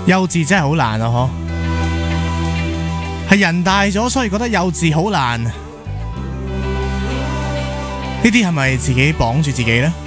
幼稚真係好難啊，係人大咗所以覺得幼稚好難。呢啲係咪自己綁住自己呢？